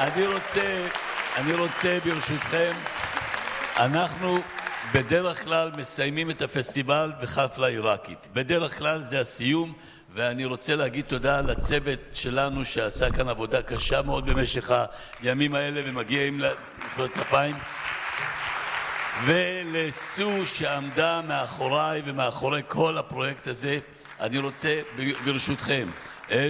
אני רוצה ברשותכם, אנחנו בדרך כלל מסיימים את הפסטיבל בחפלה עיראקית. בדרך כלל זה הסיום, ואני רוצה להגיד תודה לצוות שלנו שעשה כאן עבודה קשה מאוד במשך הימים האלה ומגיעים למחיאות כפיים. ולסו שעמדה מאחוריי ומאחורי כל הפרויקט הזה, אני רוצה ברשותכם